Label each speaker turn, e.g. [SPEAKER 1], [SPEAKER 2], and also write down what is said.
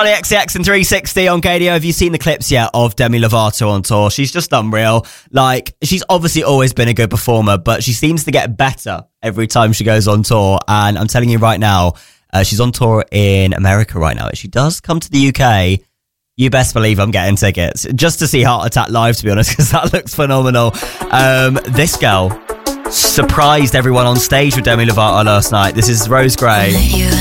[SPEAKER 1] XCX and 360 on KDO. Have you seen the clips yet of Demi Lovato on tour? She's just unreal. Like, she's obviously always been a good performer, but she seems to get better every time she goes on tour. And I'm telling you right now, she's on tour in America right now. If she does come to the UK, you best believe I'm getting tickets just to see Heart Attack live, to be honest, because that looks phenomenal. This girl surprised everyone on stage with Demi Lovato last night. This is Rose Gray.